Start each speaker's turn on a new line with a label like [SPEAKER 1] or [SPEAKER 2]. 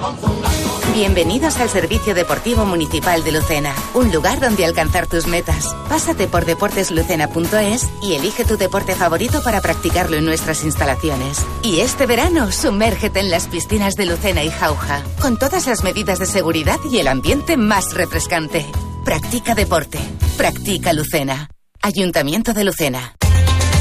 [SPEAKER 1] Bienvenidos al Servicio Deportivo Municipal de Lucena, un lugar donde alcanzar tus metas. Pásate por deporteslucena.es y elige tu deporte favorito para practicarlo en nuestras instalaciones. Y este verano, sumérgete en las piscinas de Lucena y Jauja, con todas las medidas de seguridad y el ambiente más refrescante. Practica deporte. Practica Lucena. Ayuntamiento de Lucena.